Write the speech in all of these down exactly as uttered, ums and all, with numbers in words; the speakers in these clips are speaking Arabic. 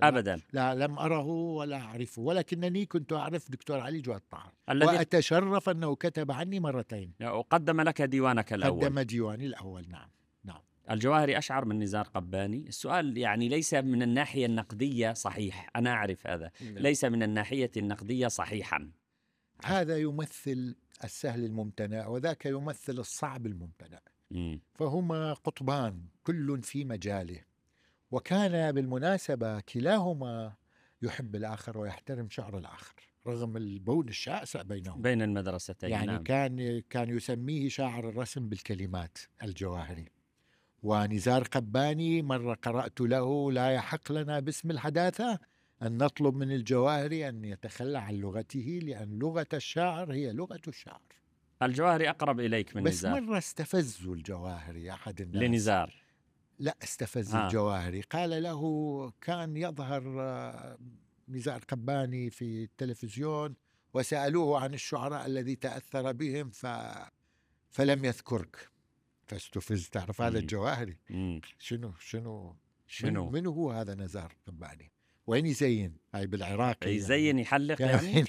أبدا. لا لم أره ولا أعرفه، ولكنني كنت أعرف دكتور علي جواد طاهر، الذي وأتشرف أنه كتب عني مرتين. وقدم لك ديوانك الأول. قدم ديواني الأول، نعم نعم. الجواهري أشعر من نزار قباني. السؤال يعني ليس من الناحية النقدية صحيح، أنا أعرف هذا، ليس من الناحية النقدية صحيحا. هذا يمثل السهل الممتنع، وذاك يمثل الصعب الممتنع. م. فهما قطبان كل في مجاله، وكان بالمناسبة كلاهما يحب الآخر ويحترم شعر الآخر رغم البون الشاسع بينهم بين المدرستين. يعني نعم. كان كان يسميه شاعر الرسم بالكلمات الجواهري. ونزار قباني مرة قرأت له: لا يحق لنا باسم الحداثة أن نطلب من الجواهري أن يتخلى عن لغته، لأن لغة الشاعر هي لغة الشاعر. الجواهري أقرب إليك من بس نزار. مرة استفزوا الجواهري أحد الناس لنزار. لا استفز ها. الجواهري، قال له: كان يظهر نزار قباني في التلفزيون وسألوه عن الشعراء الذي تأثر بهم ف... فلم يذكرك. فاستفز. تعرف هذا الجواهري شنو شنو شنو منو هو هذا نزار قباني؟ وين يزين؟ هاي بالعراق يزين يحلق يعني.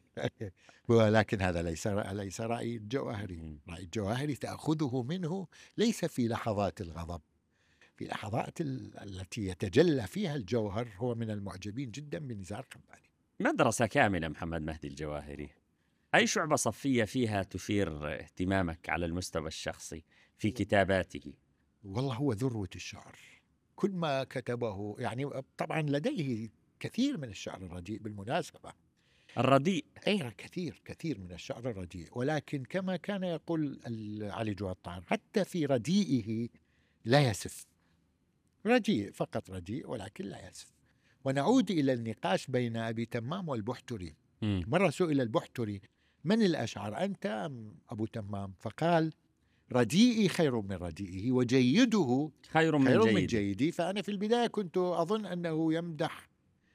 ولكن هذا ليس ليس رأي الجواهري. رأي الجواهري تأخذه منه ليس في لحظات الغضب، في لحظات التي يتجلى فيها الجوهر. هو من المعجبين جدا بنزار قباني. مدرسة كاملة محمد مهدي الجواهري. أي شعبة صفية فيها تثير اهتمامك على المستوى الشخصي في كتاباته؟ والله هو ذروة الشعر. كل ما كتبه يعني طبعا لديه كثير من الشعر الرديء بالمناسبة. الرديء أي كثير كثير من الشعر الرديء، ولكن كما كان يقول علي جواد طاهر: حتى في رديئه لا يسف. رديء فقط رديء ولكن لا يسف. ونعود إلى النقاش بين أبي تمام والبحتري. م. مرة سئل البحتري: من الأشعر، أنت أم أبو تمام؟ فقال: رديئي خير من رديئه، وجيده خير من, خير جيد. من جيدي. فأنا في البداية كنت أظن أنه يمدح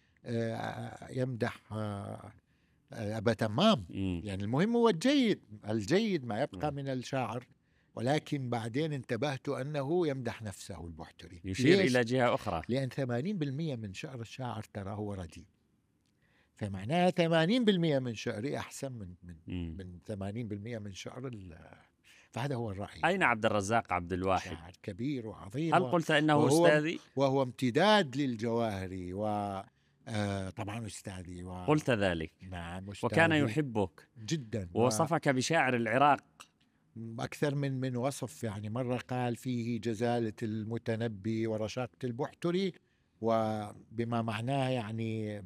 آه يمدح آه أبا تمام. م. يعني المهم هو الجيد، الجيد ما يبقى م. من الشاعر. ولكن بعدين انتبهت أنه يمدح نفسه البحتري. يشير إلى جهة أخرى. لأن ثمانين بالمئة من شعر الشاعر ترى هو رديء، فمعناها ثمانين بالمئة من شعري أحسن من من, من ثمانين بالمئة من شعر. فهذا هو الرأي. أين عبد الرزاق عبد الواحد؟ شاعر كبير وعظيم. هل قلت إنه وهو أستاذي؟ وهو امتداد للجواهري، و آه طبعا أستاذي. و... قلت ذلك. نعم أستاذي. وكان يحبك جدا، ووصفك و... بشاعر العراق أكثر من من وصف. يعني مرة قال فيه جزالة المتنبي ورشاقة البحتري، وبما معناه يعني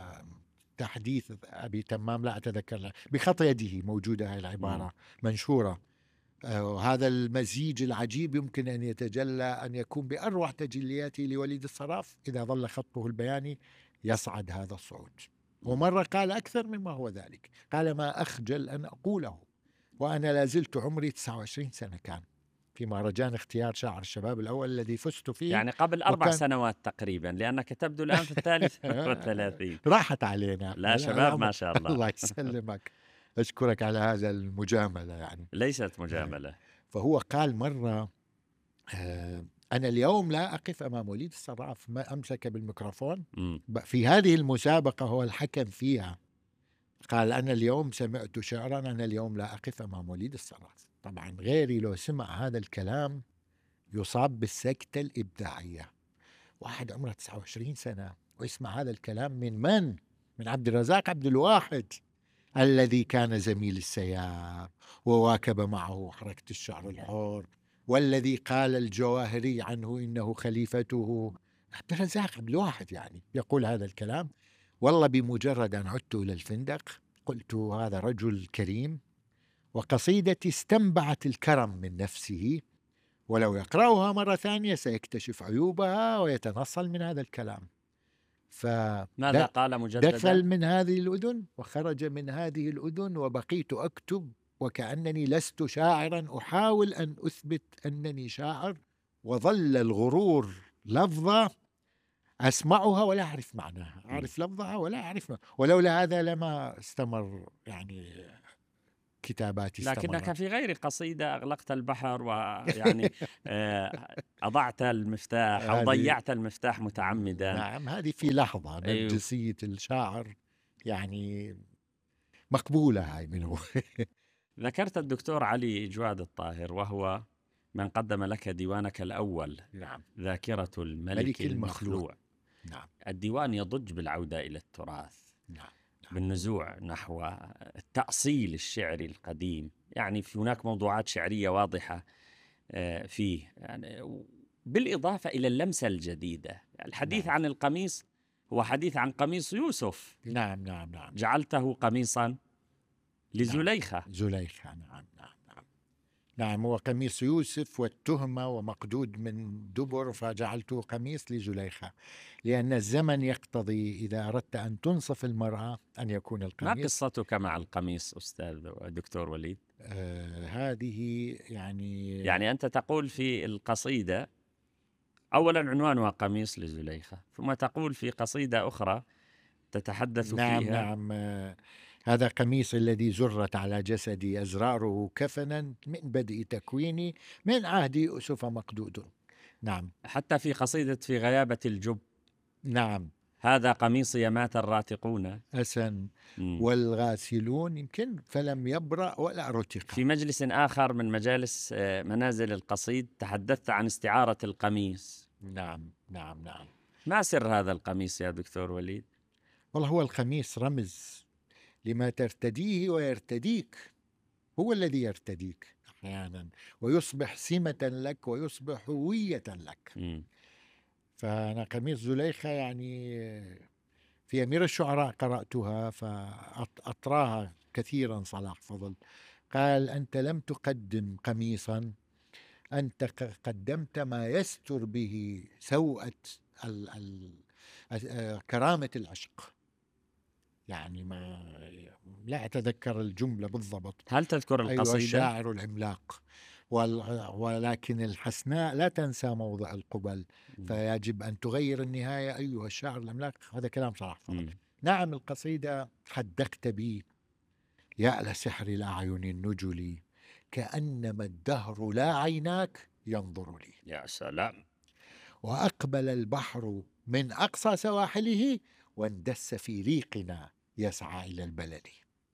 تحديث أبي تمام، لا أتذكر، بخط يده موجودة هذه العبارة م. منشورة. آه هذا المزيج العجيب يمكن أن يتجلى أن يكون بأروع تجلياته لوليد الصراف إذا ظل خطه البياني يصعد هذا الصعود. ومرة قال أكثر مما هو ذلك، قال: ما أخجل أن أقوله وأنا لازلت عمري تسعة وعشرين سنة. كان في مهرجان اختيار شاعر الشباب الأول الذي فزت فيه، يعني قبل أربع وكان... سنوات تقريبا، لأنك تبدو الآن في الثالث والثلاثين. راحت علينا. لا شباب ما شاء الله. الله يسلمك. أشكرك على هذا المجاملة. يعني ليست مجاملة. فهو قال مرة: آه أنا اليوم لا أقف أمام وليد الصراف. ما أمسك بالميكروفون م. في هذه المسابقة، هو الحكم فيها. قال: أنا اليوم سمعت شعرا، أنا اليوم لا أقف أمام وليد الصراف. طبعا غيري لو سمع هذا الكلام يصاب بالسكتة الإبداعية. واحد عمره تسعة وعشرين سنة ويسمع هذا الكلام من من؟ من عبد الرزاق عبد الواحد، الذي كان زميل السياب وواكب معه حركة الشعر الحر، والذي قال الجواهري عنه إنه خليفته. عبد الرزاق عبد الواحد يعني يقول هذا الكلام. والله بمجرد أن عدت إلى الفندق قلت: هذا رجل كريم، وقصيدتي استنبعت الكرم من نفسه، ولو يقرأها مرة ثانية سيكتشف عيوبها ويتنصل من هذا الكلام. فماذا قال مجددا؟ دخل من هذه الأذن وخرج من هذه الأذن، وبقيت أكتب وكأنني لست شاعرا، أحاول أن أثبت أنني شاعر، وظل الغرور لفظة أسمعها ولا أعرف معناها، أعرف لفظها ولا أعرف معناها. ولولا هذا لما استمر يعني كتاباتي استمرت. لكنك في غير قصيدة أغلقت البحر ويعني آه، أضعت المفتاح أو هذه ضيعت المفتاح متعمدا. نعم، هذه في لحظة أيوه. نرجسية الشاعر يعني مقبولة هاي منه. ذكرت الدكتور علي جواد الطاهر وهو من قدم لك ديوانك الأول، نعم، ذاكرة الملك ملك المخلوع. المخلوع. نعم الديوان يضج بالعودة إلى التراث، نعم بالنزوع نحو التأصيل الشعري القديم. يعني في هناك موضوعات شعرية واضحة آه، فيه، يعني بالإضافة إلى اللمسة الجديدة. الحديث نعم. عن القميص هو حديث عن قميص يوسف، نعم نعم نعم جعلته قميصا لزليخة. زليخة. نعم نعم نعم نعم، هو قميص يوسف والتهمة ومقدود من دبر، فجعلته قميص لزليخة، لأن الزمن يقتضي إذا أردت أن تنصف المرأة أن يكون ما القميص. قصتك مع القميص أستاذ دكتور وليد؟ آه هذه يعني يعني أنت تقول في القصيدة أولا عنوانها قميص لزليخة، ثم تقول في قصيدة أخرى تتحدث نعم فيها نعم آه هذا قميص الذي زرت على جسدي أزراره كفنا من بدء تكويني من عهد يوسف مقدود. نعم حتى في قصيدة في غيابة الجب نعم هذا قميصي مات الراتقون أسن مم. والغاسلون يمكن فلم يبرأ ولا رتق. في مجلس آخر من مجالس آه، منازل القصيد تحدثت عن استعارة القميص. نعم نعم نعم ما سر هذا القميص يا دكتور وليد؟ والله هو القميص رمز لما ترتديه ويرتديك، هو الذي يرتديك أحيانا ويصبح سمة لك ويصبح هوية لك. مم. فأنا قميص زليخة يعني في أمير الشعراء قرأتها فأطراها كثيرا صلاح فضل، قال: أنت لم تقدم قميصا، أنت قدمت ما يستر به سوءة ال ال كرامة العشق. يعني ما لا أتذكر الجملة بالضبط. هل تذكر أيها القصيدة؟ الشاعر العملاق، ولكن الحسناء لا تنسى موضع القبل، فيجب أن تغير النهاية أيها الشاعر العملاق. هذا كلام صلاح فضل. نعم القصيدة حدقت بي يا لسحر الأعين النجلي، كأنما الدهر لا عيناك ينظر لي. يا سلام. وأقبل البحر من أقصى سواحله واندس في ريقنا يسعى إلى البلد.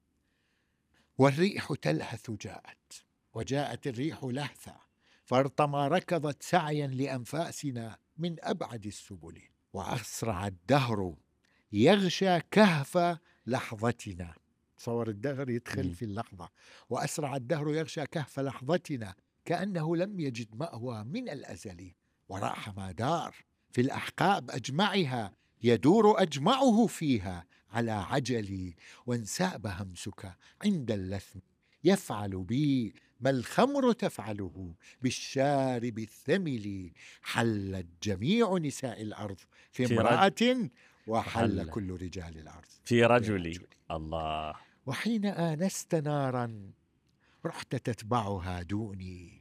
والريح تلهث جاءت، وجاءت الريح لهثا، فارطما ركضت سعيا لأنفاسنا من أبعد السبل. وأسرع الدهر يغشى كهف لحظتنا، صور الدهر يدخل في اللحظة. وأسرع الدهر يغشى كهف لحظتنا كأنه لم يجد مأوى من الأزل. وراح ما دار في الأحقاب أجمعها، يدور أجمعه فيها على عجلي. وانساب همسك عند اللثم يفعل بي ما الخمر تفعله بالشارب الثمل. حلت جميع نساء الأرض في امرأة، وحل حل. كل رجال الأرض في رجلي. الله. وحين آنست نارا رحت تتبعها دوني،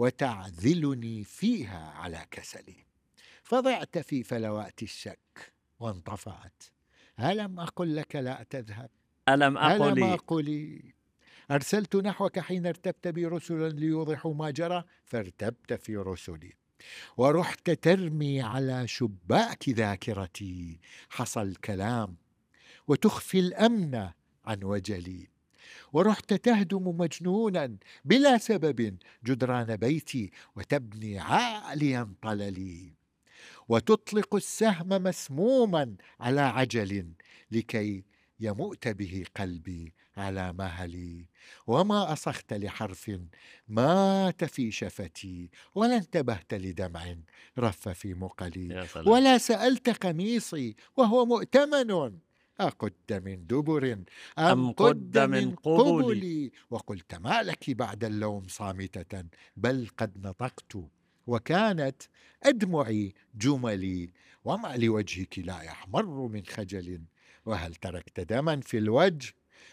وتعذلني فيها على كسلي. فضعت في فلوات الشك وانطفأت. ألم أقل لك لا تذهب؟ ألم أقل ألم أقل أرسلت نحوك حين ارتبت بي رسلا ليوضحوا ما جرى، فارتبت في رسلي. ورحت ترمي على شباك ذاكرتي حصى الكلام وتخفي الأمن عن وجلي. ورحت تهدم مجنونا بلا سبب جدران بيتي وتبني عاليا طللي. وتطلق السهم مسموما على عجل لكي يموت به قلبي على مهلي. وما أصخت لحرف مات في شفتي، ولا انتبهت لدمع رف في مقلي. ولا سألت قميصي وهو مؤتمن أقد من دبر أم قد من قبلي. وقلت ما لك بعد اللوم صامتة، بل قد نطقت وكانت أدمعي جملي. وما لوجهك لا يحمر من خجل، وهل تركت دما في الوجه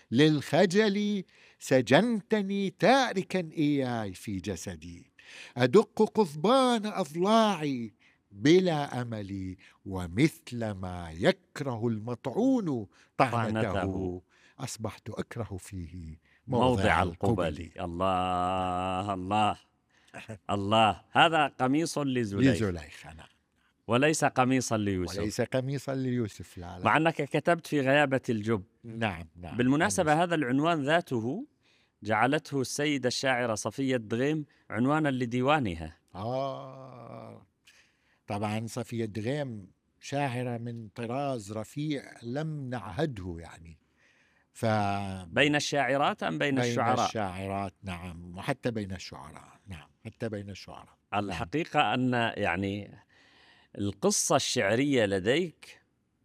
للخجل. سجنتني تاركا إياي في جسدي، أدق قضبان أضلاعي بلا أمل. ومثل ما يكره المطعون طعنته، أصبحت أكره فيه موضع القبل. الله الله الله، هذا قميص لزليخ لزليخ نعم. وليس قميصا ليوسف. وليس قميصا ليوسف لا لا. مع أنك كتبت في غيابة الجب. نعم نعم. بالمناسبة قميص. هذا العنوان ذاته جعلته السيدة الشاعرة صفية دغيم عنوانا لديوانها. آه طبعا صفية دغيم شاعرة من طراز رفيع لم نعهده يعني. ف بين الشاعرات أم بين, بين الشعراء؟ بين الشاعرات نعم، وحتى بين الشعراء نعم، حتى بين الشعراء. الحقيقة نعم. أن يعني القصة الشعرية لديك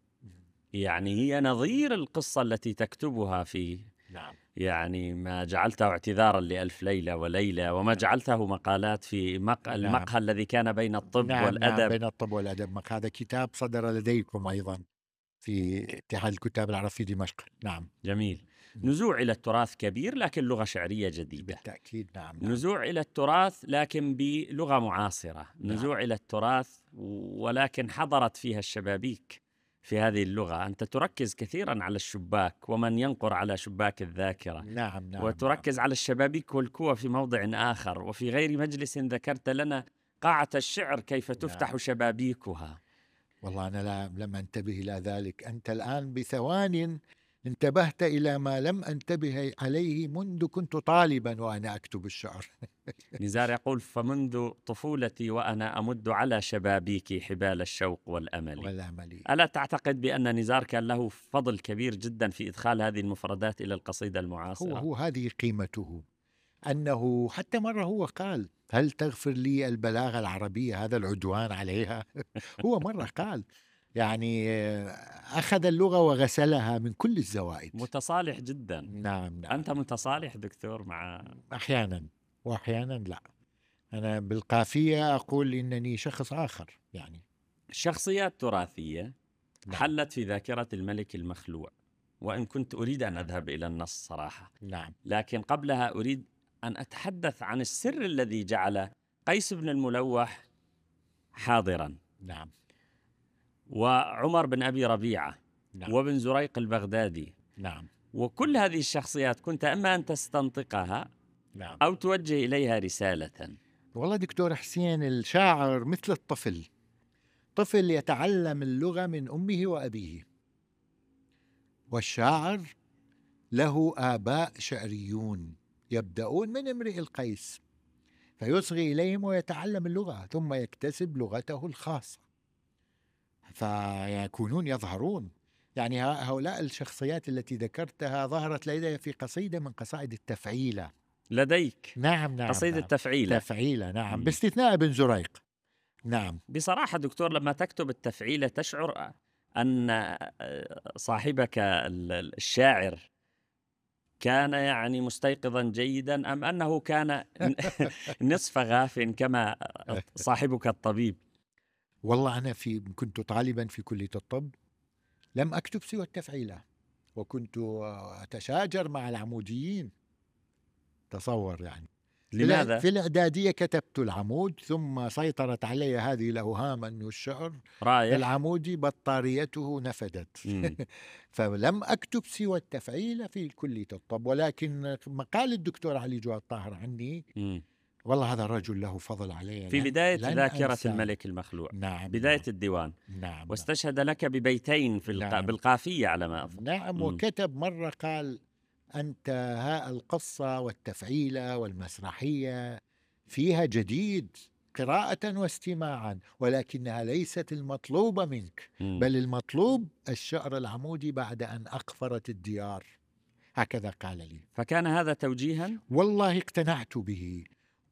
يعني هي نظير القصة التي تكتبها في نعم. يعني ما جعلته اعتذارا لألف ليلة وليلة، وما جعلته مقالات في مق... نعم. المقهى الذي كان بين الطب نعم والأدب. نعم بين الطب والأدب. هذا كتاب صدر لديكم أيضا في اتحاد الكتاب العرب في دمشق. نعم جميل. نزوع إلى التراث كبير لكن لغة شعرية جديدة. بالتأكيد نعم, نعم. نزوع إلى التراث لكن بلغة معاصرة. نعم. نزوع إلى التراث ولكن حضرت فيها الشبابيك في هذه اللغة. أنت تركز كثيرا على الشباك ومن ينقر على شباك الذاكرة. نعم نعم. وتركز نعم. على الشبابيك والكوى في موضع آخر، وفي غير مجلس ذكرت لنا قاعة الشعر كيف تفتح نعم. شبابيكها. والله أنا لا لم أنتبه إلى ذلك. أنت الآن بثوان انتبهت إلى ما لم أنتبه عليه منذ كنت طالبا وأنا أكتب الشعر. نزار يقول: فمنذ طفولتي وأنا أمد على شبابيك حبال الشوق والأمل. والأمل. ألا تعتقد بأن نزار كان له فضل كبير جدا في إدخال هذه المفردات إلى القصيدة المعاصرة؟ هو, هو هذه قيمته، أنه حتى مرة هو قال: هل تغفر لي البلاغة العربية هذا العدوان عليها؟ هو مرة قال يعني أخذ اللغة وغسلها من كل الزوائد. متصالح جدا. نعم, نعم. أنت متصالح دكتور مع أحيانا وأحيانا لا. أنا بالقافية أقول إنني شخص آخر يعني. شخصيات تراثية نعم. حلت في ذاكرة الملك المخلوع، وإن كنت أريد أن أذهب إلى النص صراحة. نعم. لكن قبلها أريد أن أتحدث عن السر الذي جعل قيس بن الملوح حاضرا. نعم. وعمر بن أبي ربيعة. نعم. وابن زريق البغدادي. نعم. وكل هذه الشخصيات كنت أما أن تستنطقها نعم. أو توجه إليها رسالة. والله دكتور حسين، الشاعر مثل الطفل، طفل يتعلم اللغة من أمه وأبيه، والشاعر له آباء شعريون يبدأون من امرئ القيس فيصغي إليهم ويتعلم اللغة ثم يكتسب لغته الخاصة فيكونون يظهرون. يعني هؤلاء الشخصيات التي ذكرتها ظهرت لدي في قصيدة من قصائد التفعيلة. لديك؟ نعم نعم. قصيدة نعم. التفعيلة. تفعيلة نعم، باستثناء ابن زريق. نعم. بصراحة دكتور، لما تكتب التفعيلة تشعر أن صاحبك الشاعر كان يعني مستيقظا جيدا أم أنه كان نصف غاف كما صاحبك الطبيب؟ والله أنا في كنت طالبا في كلية الطب، لم أكتب سوى التفعيلة، وكنت أتشاجر مع العموديين. تصور يعني. لماذا؟ في الإعدادية كتبت العمود، ثم سيطرت علي هذه الأوهام أن الشعر رايح. العمودي بطاريته نفدت. فلم أكتب سوى التفعيلة في كلية الطب. ولكن مقال الدكتور علي جواد طاهر عني م. والله هذا الرجل له فضل عليه. في بداية ذاكرة الملك المخلوع. نعم. بداية نعم. الديوان. نعم. واستشهد لك ببيتين في الق... نعم. بالقافية على ما أظن. نعم. م. وكتب مرة قال: أنت ها القصة والتفعيلة والمسرحية فيها جديد قراءة واستماعا، ولكنها ليست المطلوبة منك، م. بل المطلوب الشعر العمودي بعد أن أقفرت الديار. هكذا قال لي. فكان هذا توجيها؟ والله اقتنعت به.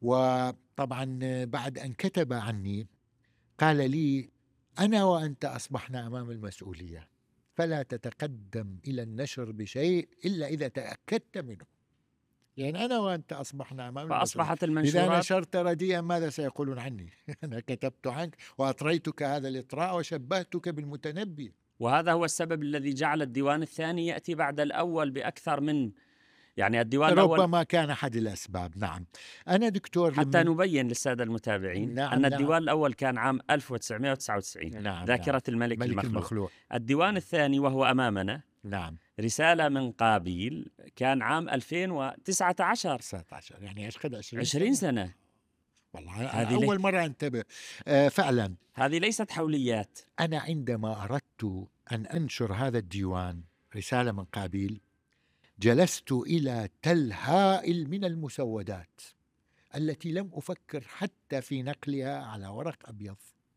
وطبعا بعد أن كتب عني قال لي: أنا وأنت أصبحنا أمام المسؤولية، فلا تتقدم إلى النشر بشيء إلا إذا تأكدت منه. يعني أنا وأنت أصبحنا أمام فأصبحت المنشورات. إذا نشرت رديئا ماذا سيقولون عني؟ أنا كتبت عنك وأطريتك هذا الإطراء وشبهتك بالمتنبي. وهذا هو السبب الذي جعل الديوان الثاني يأتي بعد الأول بأكثر من يعني الديوان الأول. ربما كان أحد الأسباب. نعم. أنا دكتور حتى لمن... نبين للسادة المتابعين. نعم. أن الديوان نعم. الأول كان عام ألف وتسعمائة وتسعة وتسعين. نعم. ذاكرة نعم. الملك, الملك المخلوع. المخلوع. الديوان الثاني وهو أمامنا نعم. رسالة من قابيل كان عام ألفين وتسعة عشر، تسعة عشر يعني ايش قد عشرين عشرين سنة. سنة. والله هذه أول لي... مرة انتبه. آه فعلا هذه ليست حوليات. أنا عندما أردت أن أنشر هذا الديوان رسالة من قابيل جلست إلى تل هائل من المسودات التي لم أفكر حتى في نقلها على ورق أبيض،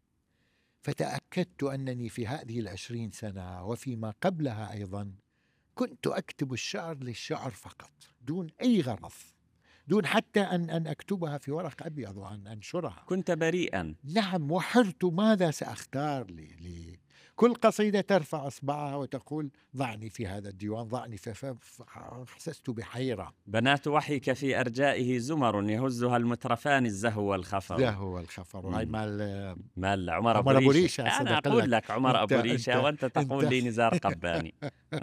فتأكدت أنني في هذه العشرين سنة وفيما قبلها أيضا كنت أكتب الشعر للشعر فقط دون أي غرض، دون حتى أن أن أكتبها في ورق أبيض وأن أنشرها. كنت بريئا. نعم، وحرت ماذا سأختار لي, لي كل قصيدة ترفع أصبعها وتقول ضعني في هذا الديوان، ضعني. فحسست بحيرة. بنات وحيك في أرجائه زمر يهزها المترفان الزهو والخفر. زهو والخفر، هاي مال مال عمر, عمر أبو ريشة. ريشة. أنا أقول لك عمر أبو ريشة انت وأنت تقول انت لي نزار قباني.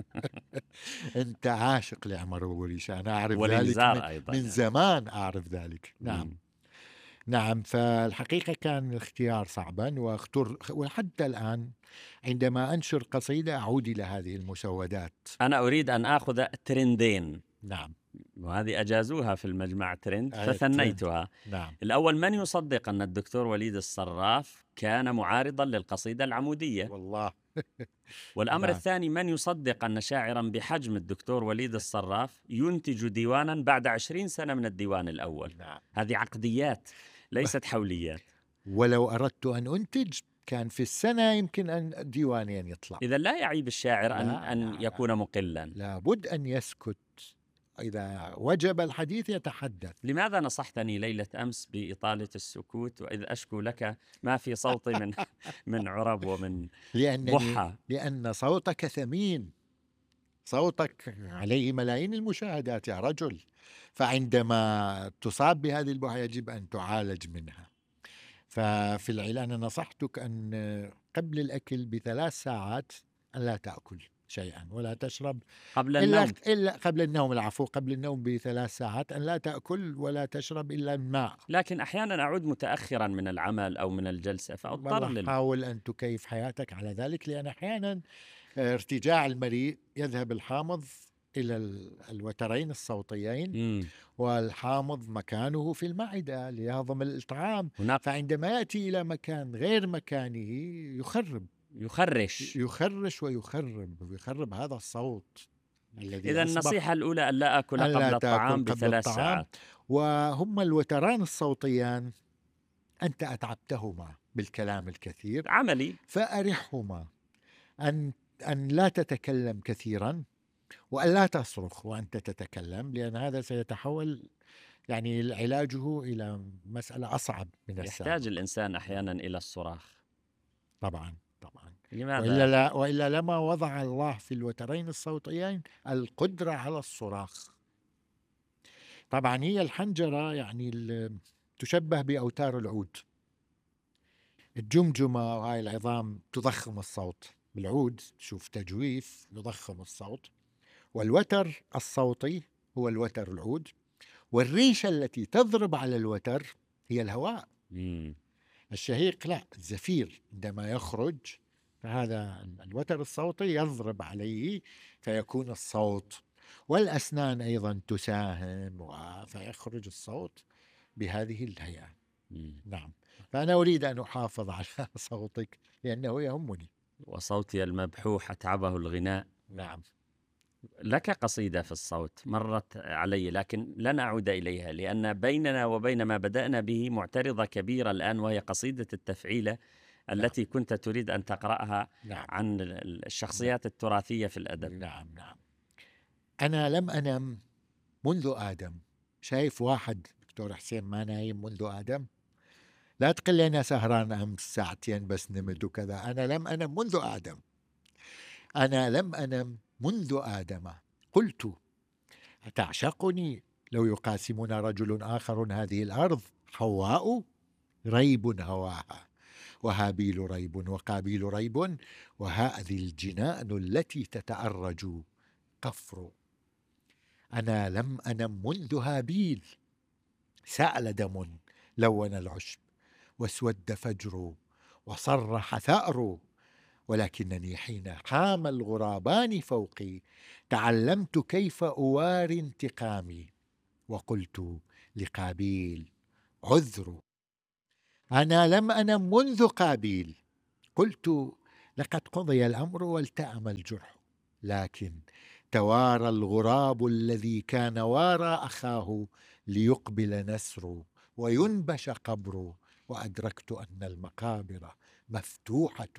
أنت عاشق لعمر أبو ريشة، أنا أعرف ذلك ولنزار من, أيضا من يعني. زمان أعرف ذلك. نعم. مم. نعم. فالحقيقة كان الاختيار صعبا، واختر وحتى الآن عندما أنشر قصيدة أعود إلى هذه المسودات. أنا أريد أن آخذ ترندين، نعم. وهذه أجازوها في المجمع ترند آه، فثنيتها. نعم. الأول، من يصدق أن الدكتور وليد الصراف كان معارضا للقصيدة العمودية؟ والله. والأمر نعم. الثاني، من يصدق أن شاعرا بحجم الدكتور وليد الصراف ينتج ديوانا بعد عشرين سنة من الديوان الأول؟ نعم. هذه عقديات ليست حوليات. ولو أردت أن أنتج كان في السنة يمكن أن ديوانين يطلع. إذا لا يعيب الشاعر أن, لا أن لا يكون مقلا. لابد أن يسكت، إذا وجب الحديث يتحدث. لماذا نصحتني ليلة أمس بإطالة السكوت وإذ أشكو لك ما في صوتي من من عرب ومن لأنني بحة؟ لأن صوتك ثمين، صوتك عليه ملايين المشاهدات يا رجل، فعندما تصاب بهذه البحة يجب أن تعالج منها. ففي العلاج أنا نصحتك أن قبل الأكل بثلاث ساعات أن لا تأكل شيئا ولا تشرب قبل إلا, النوم. إلا قبل النوم. العفو، قبل النوم بثلاث ساعات أن لا تأكل ولا تشرب إلا الماء. لكن أحيانا أعود متأخرا من العمل أو من الجلسة فأضطر لل... حاول أن تكيف حياتك على ذلك، لأن أحيانا ارتجاع المريء يذهب الحامض إلى الوترين الصوتيين، مم. والحامض مكانه في المعدة ليهضم الطعام. هناك فعندما يأتي إلى مكان غير مكانه يخرب يخرش. يخرش ويخرب ويخرب هذا الصوت الذي إذا أصبح النصيحة الأولى أن لا أكل ألا قبل تأكل الطعام قبل بثلاث الطعام. ساعات. وهم الوتران الصوتيان أنت أتعبتهما بالكلام الكثير، عملي. فأرحهما أن أن لا تتكلم كثيرا وأن لا تصرخ وأنت تتكلم، لأن هذا سيتحول يعني علاجه إلى مسألة أصعب من السابق. يحتاج الإنسان أحيانا إلى الصراخ. طبعا طبعا. لماذا؟ وإلا, لا وإلا لما وضع الله في الوترين الصوتيين القدرة على الصراخ. طبعا هي الحنجرة يعني تشبه بأوتار العود. الجمجمة وهاي العظام تضخم الصوت، بالعود تشوف تجويف يضخم الصوت، والوتر الصوتي هو الوتر العود، والريشة التي تضرب على الوتر هي الهواء. مم. الشهيق لا، الزفير عندما يخرج فهذا الوتر الصوتي يضرب عليه فيكون الصوت، والأسنان أيضا تساهم فيخرج الصوت بهذه الهيئة. مم. نعم. فأنا أريد أن أحافظ على صوتك لأنه يهمني. وصوتي المبحوح أتعبه الغناء. نعم. لك قصيدة في الصوت مرت علي لكن لن أعود إليها، لأن بيننا وبين ما بدأنا به معترضة كبيرة الآن، وهي قصيدة التفعيلة التي نعم. كنت تريد أن تقرأها نعم. عن الشخصيات نعم. التراثية في الأدب. نعم نعم. أنا لم أنم منذ آدم. شايف واحد دكتور حسين ما نايم منذ آدم؟ لا تقل لي أنا سهران أمس ساعتين بس نمت وكذا. أنا لم أنم منذ آدم. أنا لم أنم منذ آدم. قلت أتعشقني لو يقاسمنا رجل آخر هذه الأرض؟ حواء ريب هواها، وهابيل ريب، وقابيل ريب، وهذه الجنان التي تتأرج قفر. أنا لم أنم منذ هابيل. سأل دم لون العشب، واسود فجر، وصرح ثأر، ولكنني حين حام الغرابان فوقي تعلمت كيف أواري انتقامي، وقلت لقابيل: عذر، أنا لم أنم منذ قابيل. قلت: لقد قضي الأمر والتأم الجرح، لكن توارى الغراب الذي كان وارى أخاه ليقبل نسره وينبش قبره، وأدركت أن المقابر مفتوحة.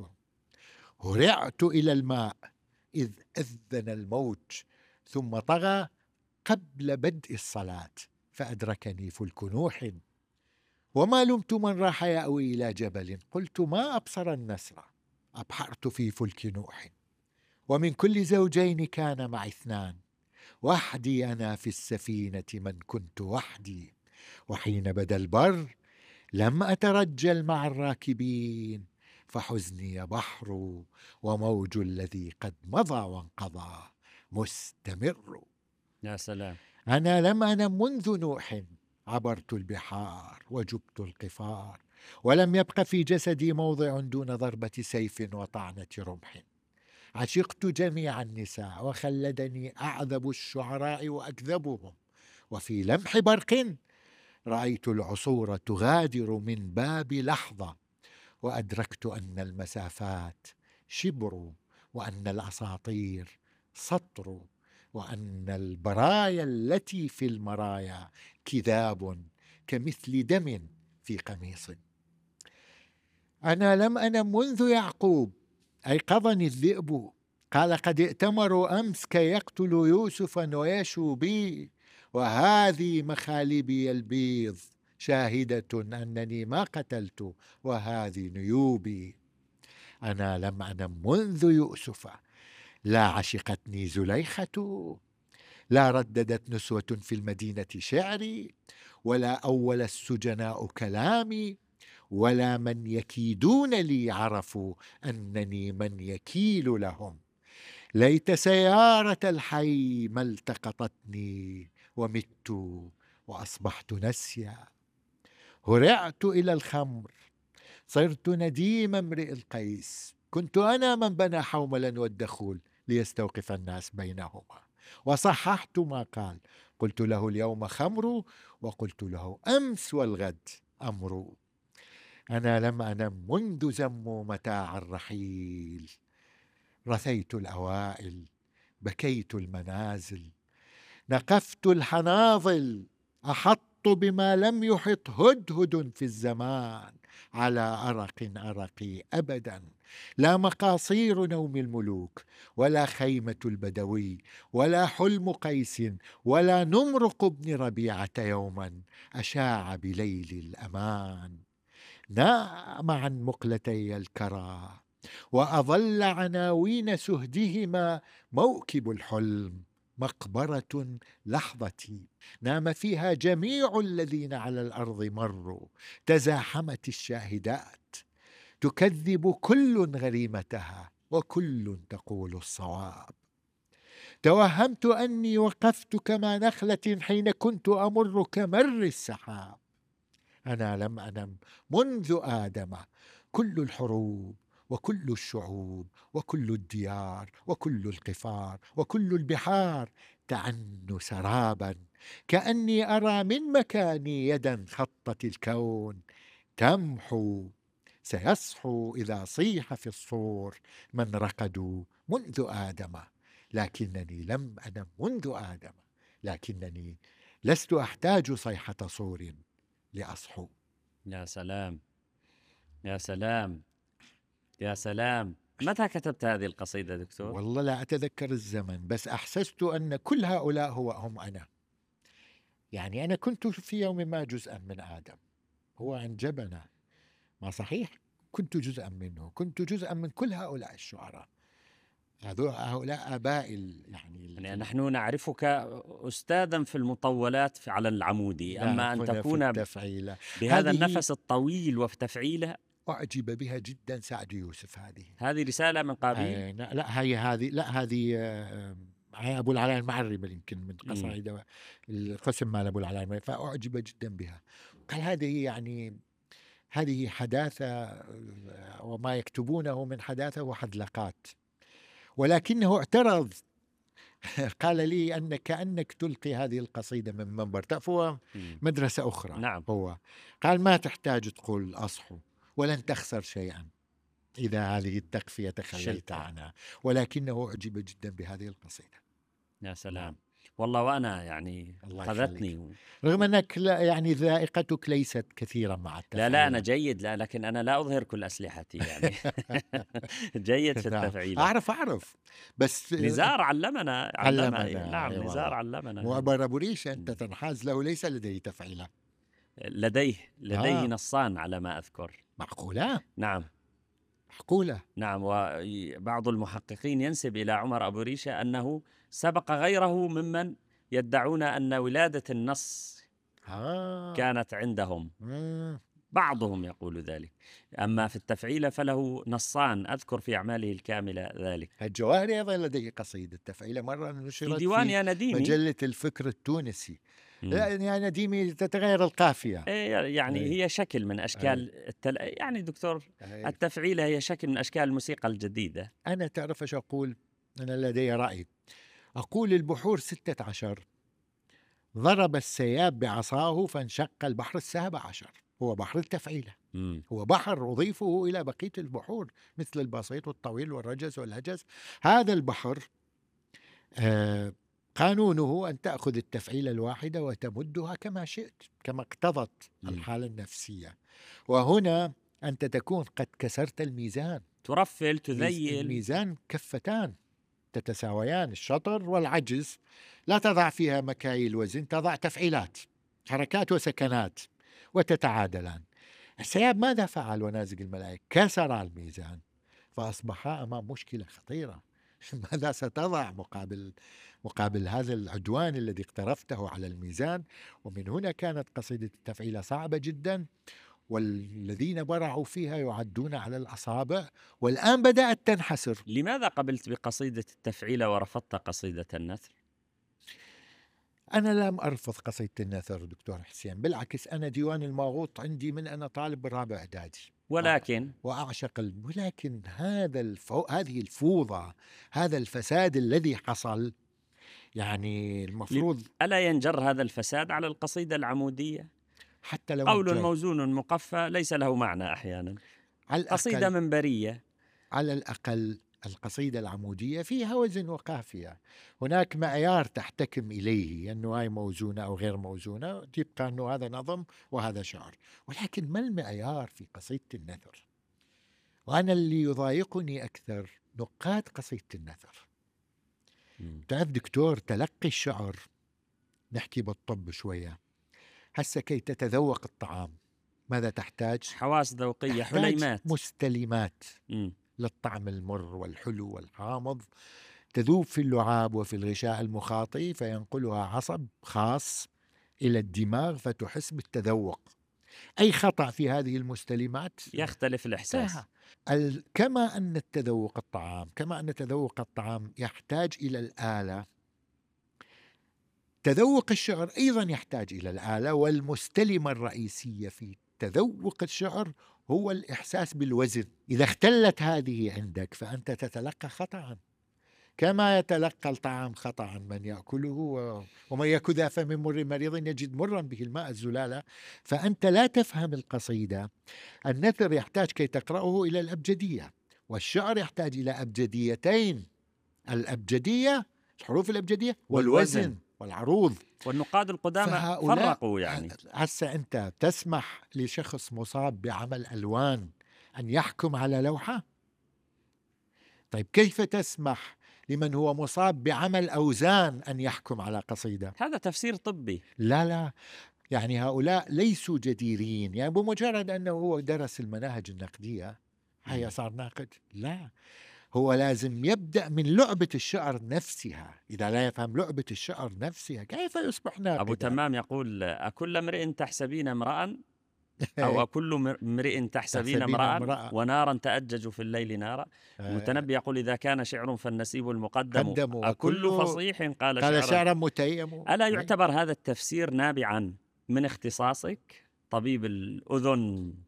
هرعت إلى الماء إذ أذن الموج ثم طغى قبل بدء الصلاة، فأدركني فلك نوح، وما لمت من راح يأوي إلى جبل. قلت: ما أبصر النسر. أبحرت في فلك نوح، ومن كل زوجين كان معي اثنان، وحدي أنا في السفينة من كنت وحدي. وحين بدا البر لم أترجل مع الراكبين، فحزني بحر وموج الذي قد مضى وانقضى مستمر. يا سلام. أنا لم أنم منذ نوح، عبرت البحار وجبت القفار، ولم يبق في جسدي موضع دون ضربة سيف وطعنة رمح. عشقت جميع النساء، وخلدني أعذب الشعراء وأكذبهم، وفي لمح برق رأيت العصور تغادر من باب لحظة، وأدركت أن المسافات شبر، وأن الأساطير سطر، وأن البرايا التي في المرايا كذاب كمثل دم في قميص. أنا لم أنم منذ يعقوب، أيقظني الذئب، قال: قد ائتمروا أمس كي يقتلوا يوسفا ويشوا بي، وهذه مخالبي البيض شاهدة أنني ما قتلت، وهذه نيوبي. أنا لم أنم منذ يوسف، لا عشقتني زليخة، لا رددت نسوة في المدينة شعري، ولا أول السجناء كلامي، ولا من يكيدون لي عرفوا أنني من يكيل لهم. ليت سيارة الحي ما التقطتني، ومت وأصبحت نسيا. هرعت إلى الخمر، صرت نديم امرئ القيس، كنت أنا من بنى حوملا والدخول ليستوقف الناس بينهما. وصححت ما قال، قلت له اليوم خمر، وقلت له أمس والغد أمر. أنا لم أنم منذ زموا متاع الرحيل، رثيت الأوائل، بكيت المنازل، نقفت الحناظل، أحط بما لم يحط هدهد في الزمان، على أرق أرقي أبدا، لا مقاصير نوم الملوك، ولا خيمة البدوي، ولا حلم قيس، ولا نمرق ابن ربيعة يوما أشاع بليل الأمان. نام عن مقلتي الكرى، وأظل عناوين سهدهما موكب الحلم، مقبرة لحظتي نام فيها جميع الذين على الأرض مروا. تزاحمت الشاهدات، تكذب كل غريمتها، وكل تقول الصواب. توهمت أني وقفت كما نخلة حين كنت أمر كمر السحاب. أنا لم أنم منذ آدم، كل الحروب وكل الشعوب وكل الديار وكل القفار وكل البحار تعنو سرابا، كأني أرى من مكاني يدا خطت الكون تمحو. سيصحو إذا صيح في الصور من رقدوا منذ آدم، لكنني لم أنم منذ آدم، لكنني لست أحتاج صيحة صور لأصحو. يا سلام، يا سلام، يا سلام. متى كتبت هذه القصيدة دكتور؟ والله لا أتذكر الزمن، بس أحسست أن كل هؤلاء هو هم أنا. يعني أنا كنت في يوم ما جزءا من آدم، هو أنجبنا، ما صحيح؟ كنت جزءا منه، كنت جزءا من كل هؤلاء الشعراء، هؤلاء آباء يعني, يعني نحن نعرفك أستاذا في المطولات على العمودي، أما أن تكون بهذا النفس الطويل وفي تفعيلها. أعجب بها جدا سعد يوسف. هذه هذه رسالة من قابيل؟ آه لا هي هذه لا هذه آه أبو العلاء المعري يمكن من قصائد القسم مال أبو العلاء المعري، فأعجب جدا بها. قال هذه يعني هذه حداثة، وما يكتبونه من حداثة وحدلقات. ولكنه اعترض، قال لي أن كأنك تلقي هذه القصيدة من منبر. فهو مدرسة أخرى. نعم. هو قال ما تحتاج تقول أصحو، ولن تخسر شيئا إذا هذه التقفية تخليت عنها. ولكنه أعجب جدا بهذه القصيدة. يا سلام. والله وأنا يعني أخذتني، رغم أنك لا يعني ذائقتك ليست كثيرا مع التفعيل. لا لا أنا جيد، لا لكن أنا لا أظهر كل أسلحتي يعني. جيد في التفعيل. أعرف أعرف بس نزار علمنا علمنا, علمنا. نعم نزار علمنا. وأبو أبو ريشة أنت تنحاز له، ليس لديه تفعيلة. لديه لديه آه. نصان على ما أذكر. معقولة؟ نعم معقولة. نعم. وبعض المحققين ينسب إلى عمر أبو ريشة أنه سبق غيره ممن يدعون أن ولادة النص آه. كانت عندهم. مم. بعضهم يقول ذلك. أما في التفعيل فله نصان، أذكر في أعماله الكاملة ذلك. الجواهري أيضا لديه قصيدة تفعيلة مرة نشرت في ديوان يا في نديمي، مجلة الفكر التونسي. لا يا نديمي تتغير القافية. يعني أي. هي شكل من أشكال التل... يعني دكتور أي. التفعيلة هي شكل من أشكال الموسيقى الجديدة. أنا تعرف ايش أقول؟ أنا لدي رأي، أقول البحور ستة عشر، ضرب السياب بعصاه فانشق البحر السابع عشر. هو بحر التفعيلة. مم. هو بحر أضيفه إلى بقية البحور مثل البسيط والطويل والرجز والهجز. هذا البحر آه قانونه أن تأخذ التفعيلة الواحدة وتمدها كما شئت، كما اقتضت الحالة النفسية. وهنا أنت تكون قد كسرت الميزان. ترفل تذيل. الميزان كفتان تتساويان، الشطر والعجز لا تضع فيها مكاييل وزن، تضع تفعيلات، حركات وسكنات، وتتعادلان. السياب ماذا فعل ونازق الملائكة؟ كسر الميزان، فأصبحا أمام مشكلة خطيرة. ماذا ستضع مقابل مقابل هذا العدوان الذي اقترفته على الميزان؟ ومن هنا كانت قصيدة التفعيلة صعبة جدا، والذين برعوا فيها يعدون على الأصابع، والآن بدأت تنحسر. لماذا قبلت بقصيدة التفعيلة ورفضت قصيدة النثر؟ أنا لم أرفض قصيدة النثر دكتور حسين، بالعكس أنا ديوان الماغوط عندي من أنا طالب بالرابع إعدادي. ولكن وأعشق ال... ولكن هذا الفو... هذه الفوضى، هذا الفساد الذي حصل، يعني المفروض ألا ينجر هذا الفساد على القصيدة العمودية؟ حتى لو قول انجر. موزون مقفى ليس له معنى أحيانا. على قصيدة منبرية على الأقل القصيدة العمودية فيها وزن وقافية، هناك معيار تحتكم إليه، أنه هاي موزونة أو غير موزونة، تبقى أنه هذا نظم وهذا شعر. ولكن ما المعيار في قصيدة النثر؟ وأنا اللي يضايقني أكثر نقاد قصيدة النثر. تعرف دكتور، تلقي الشعر، نحكي بالطب شوية، هسه كي تتذوق الطعام ماذا تحتاج؟ حواس ذوقية، تحتاج حليمات، مستلمات م. للطعم المر والحلو والحامض، تذوب في اللعاب وفي الغشاء المخاطي، فينقلها عصب خاص إلى الدماغ فتحس بالتذوق. أي خطأ في هذه المستلمات يختلف الإحساس. ال... كما أن التذوق الطعام كما أن تذوق الطعام يحتاج إلى الآلة، تذوق الشعر أيضا يحتاج إلى الآلة. والمستلمة الرئيسية في تذوق الشعر هو الإحساس بالوزن. إذا اختلت هذه عندك فأنت تتلقى خطأ، كما يتلقى الطعام خطأ من يأكله، ومن يأكل ذا فم مر مريض يجد مرا به الماء الزلالة. فأنت لا تفهم القصيدة. النثر يحتاج كي تقرأه إلى الأبجدية، والشعر يحتاج إلى أبجديتين، الأبجدية الحروف الأبجدية والوزن, والوزن والعروض. والنقاد القدامى فرقوا. يعني هسه أنت تسمح لشخص مصاب بعمل ألوان أن يحكم على لوحة؟ طيب كيف تسمح لمن هو مصاب بعمل أوزان أن يحكم على قصيدة؟ هذا تفسير طبي. لا لا، يعني هؤلاء ليسوا جديرين. يعني بمجرد أنه هو درس المناهج النقدية هيا صار ناقد؟ لا، هو لازم يبدأ من لعبة الشعر نفسها. إذا لا يفهم لعبة الشعر نفسها كيف يصبح ناقدا؟ أبو تمام يقول: أكل امرئ تحسبين امرأ، أو أكل امرئ تحسبين امرأ ونارا تأجج في الليل نارا. المتنبي يقول: إذا كان شعر فالنسيب المقدم، أكل فصيح قال, قال شعرا متيم. ألا يعتبر هذا التفسير نابعا من اختصاصك طبيب الأذن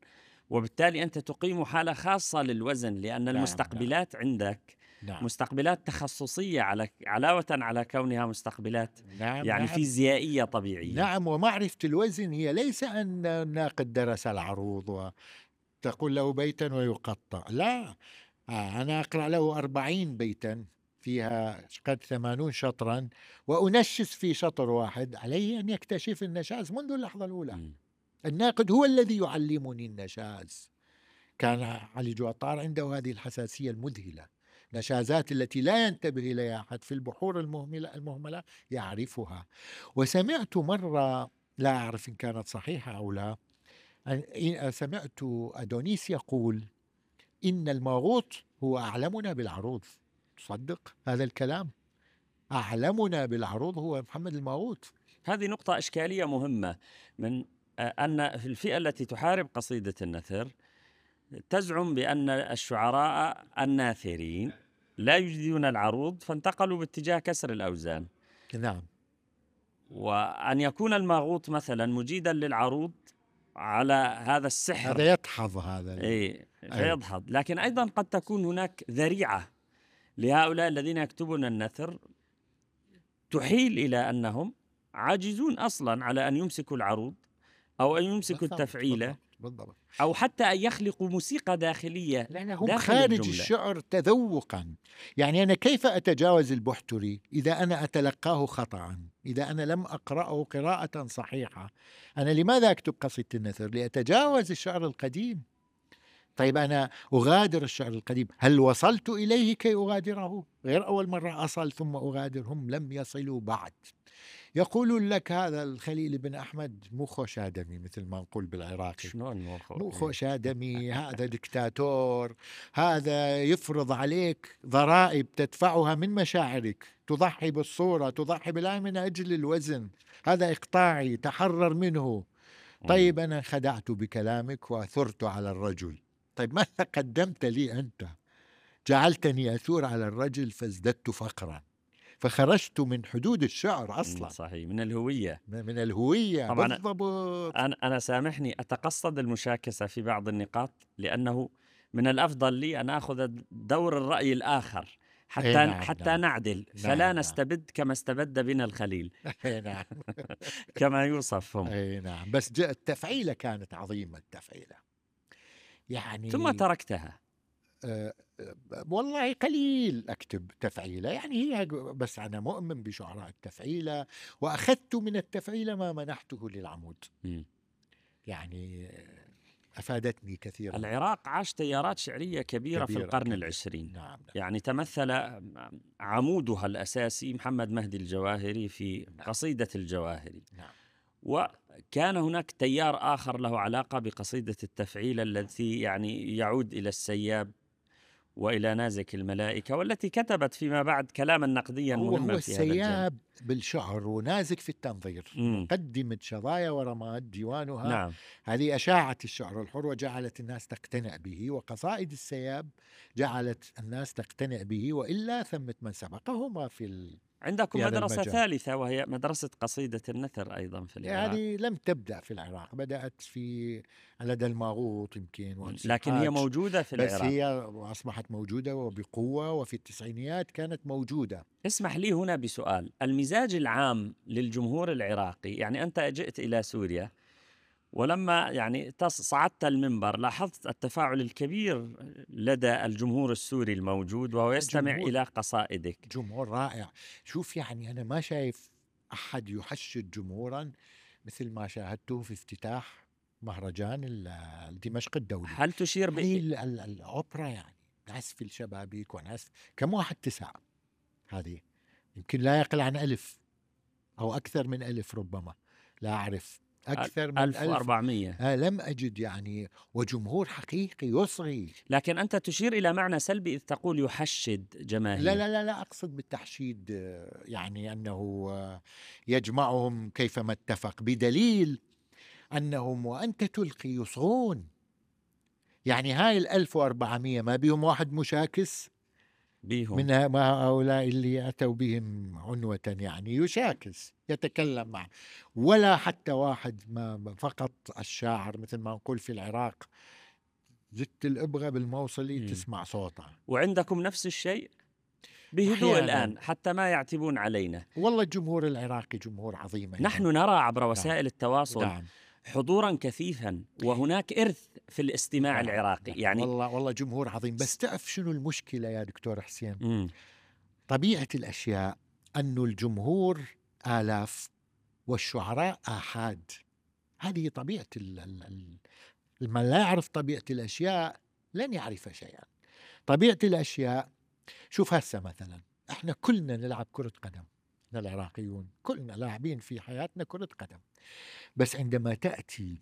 وبالتالي أنت تقيم حالة خاصة للوزن، لأن نعم، المستقبلات عندك نعم، مستقبلات تخصصية، على علاوة على كونها مستقبلات نعم، يعني نعم، فيزيائية طبيعية. نعم. ومعرفة الوزن هي ليس أن الناقد درس العروض وتقول له بيتا ويقطع، لا. آه، أنا أقرأ له أربعين بيتا فيها قد ثمانون شطرا وأنشز في شطر واحد، عليه أن يكتشف النشاز منذ اللحظة الأولى. مم. الناقد هو الذي يعلمني النشاز. كان علي جوطار عنده هذه الحساسية المذهلة، نشازات التي لا ينتبه إليها أحد في البحور المهملة المهملة يعرفها. وسمعت مرة، لا أعرف إن كانت صحيحة أو لا، أن- سمعت أدونيس يقول إن الماغوط هو أعلمنا بالعروض. تصدق هذا الكلام؟ أعلمنا بالعروض هو محمد الماغوط. هذه نقطة إشكالية مهمة، من آه، أن في الفئة التي تحارب قصيدة النثر تزعم بأن الشعراء الناثرين لا يجيدون العروض، فانتقلوا باتجاه كسر الأوزان، نعم، وأن يكون الماغوط مثلا مجيدا للعروض على هذا السحر. هذا يدحض هذا ال... أي أي. فيدحض، لكن أيضا قد تكون هناك ذريعة لهؤلاء الذين يكتبون النثر تحيل إلى أنهم عاجزون أصلا على أن يمسكوا العروض، أو أن يمسكوا بالضبط، التفعيلة، بالضبط، بالضبط. أو حتى أن يخلقوا موسيقى داخلية لأنهم داخل خارج الجملة. الشعر تذوقا. يعني أنا كيف أتجاوز البحتري إذا أنا أتلقاه خطأ، إذا أنا لم أقرأه قراءة صحيحة؟ أنا لماذا أكتب قصيدة النثر؟ لأتجاوز الشعر القديم. طيب أنا أغادر الشعر القديم، هل وصلت إليه كي أغادره؟ غير أول مرة أصل ثم أغادر، هم لم يصلوا بعد. يقولون لك هذا الخليل بن أحمد مو خوش آدمي، مثل ما نقول بالعراقي، شلون موخو؟ مو خوش آدمي، هذا دكتاتور، هذا يفرض عليك ضرائب تدفعها من مشاعرك، تضحي بالصورة، تضحي بالآن من أجل الوزن، هذا إقطاعي، تحرر منه. طيب أنا خدعت بكلامك وأثرت على الرجل. طيب ماذا قدمت لي أنت؟ جعلتني أثور على الرجل فازددت فقرا، فخرجت من حدود الشعر أصلا، صحيح، من الهوية. من الهوية. طبعا بالضبط. أنا أنا سامحني أتقصد المشاكسة في بعض النقاط، لأنه من الأفضل لي أن أخذ دور الرأي الآخر أي حتى نعم، حتى نعم، نعدل، فلا نعم، نعم. نستبد كما استبد بنا الخليل أي نعم. كما يوصف هم. أي نعم. بس جاء التفعيلة كانت عظيمة، التفعيلة ثم يعني. تركتها. أه والله قليل أكتب تفعيلة، يعني هي بس أنا مؤمن بشعراء التفعيلة، وأخذت من التفعيلة ما منحته للعمود. م. يعني أفادتني كثيرا. العراق عاش تيارات شعرية كبيرة في كبيرة القرن كبيرة. العشرين. نعم، نعم، يعني تمثل عمودها الأساسي محمد مهدي الجواهري في نعم. قصيدة الجواهري. نعم. وكان هناك تيار آخر له علاقة بقصيدة التفعيل التي يعني يعود إلى السياب وإلى نازك الملائكة، والتي كتبت فيما بعد كلاما نقديا هو مهما هو في هذا الجانب. السياب بالشعر ونازك في التنظير. مم. مقدمة شظايا ورماد ديوانها، نعم. هذه أشاعت الشعر الحر وجعلت الناس تقتنع به، وقصائد السياب جعلت الناس تقتنع به، وإلا ثمة من سبقهما في ال... عندكم في هذا مدرسة المجال. ثالثة وهي مدرسة قصيدة النثر أيضا في العراق. يعني لم تبدأ في العراق، بدأت في لدى الماغوط يمكن وأنس لكن هي الحاج، موجودة في بس العراق. هي أصبحت موجودة وبقوة، وفي التسعينيات كانت موجودة. اسمح لي هنا بسؤال، المزاج العام للجمهور العراقي، يعني أنت جئت إلى سوريا ولما يعني تص- صعدت المنبر لاحظت التفاعل الكبير لدى الجمهور السوري الموجود وهو يستمع جمهور إلى قصائدك. جمهور رائع. شوف يعني أنا ما شايف أحد يحشد جمهورا مثل ما شاهدته في افتتاح مهرجان ال- دمشق الدولي. هل تشير يعني ب... ال- ال- الأوبرا، يعني ناس في الشبابيك وناس كم واحد تسع، هذه يمكن لا يقل عن ألف أو أكثر من ألف ربما، لا أعرف، أكثر من ألف. ألف وأربعمية. آه لم أجد يعني، وجمهور حقيقي يصغي. لكن أنت تشير إلى معنى سلبي إذ تقول يحشد جماهير. لا لا لا لا أقصد بالتحشيد آه، يعني أنه آه، يجمعهم كيفما اتفق، بدليل أنهم وأنت تلقي يصغون. يعني هاي الألف وأربعمية ما بيهم واحد مشاكس بيهم. من ها- ما هؤلاء اللي أتوا بهم عنوة، يعني يشاكس يتكلم معه، ولا حتى واحد ما فقط الشاعر مثل ما نقول في العراق زدت الإبرة بالموصلي مم. تسمع صوتها. وعندكم نفس الشيء بهدوء أحياناً. الآن حتى ما يعتبون علينا. والله الجمهور العراقي جمهور عظيم أيضاً. نحن نرى عبر نعم. وسائل التواصل نعم. حضورا كثيفا، وهناك إرث في الاستماع نعم. العراقي. نعم. يعني والله والله جمهور عظيم. بس تعرف شنو المشكلة يا دكتور حسين؟ مم. طبيعة الأشياء أنه الجمهور آلاف والشعراء آحاد. هذه طبيعة ال ال ال من لا يعرف طبيعة الأشياء لن يعرف شيئا. طبيعة الأشياء، شوف هسه مثلا احنا كلنا نلعب كرة قدم، احنا العراقيون كلنا لاعبين في حياتنا كرة قدم، بس عندما تأتي